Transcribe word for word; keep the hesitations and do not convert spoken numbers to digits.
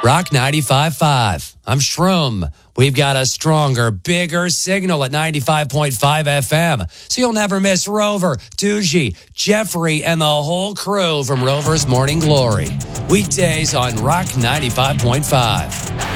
Rock ninety-five point five. I'm Shroom. We've got a stronger, bigger signal at ninety-five point five F M. So you'll never miss Rover, Doogie, Jeffrey, and the whole crew from Rover's Morning Glory. Weekdays on Rock ninety-five point five.